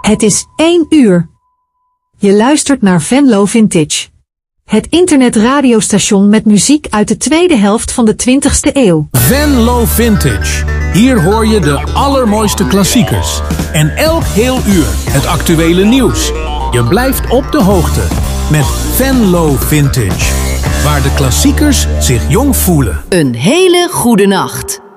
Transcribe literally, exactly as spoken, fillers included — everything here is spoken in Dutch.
Het is één uur. Je luistert naar Venlo Vintage. Het internetradiostation met muziek uit de tweede helft van de twintigste eeuw. Venlo Vintage. Hier hoor je de allermooiste klassiekers. En elk heel uur het actuele nieuws. Je blijft op de hoogte met Venlo Vintage. Waar de klassiekers zich jong voelen. Een hele goede nacht.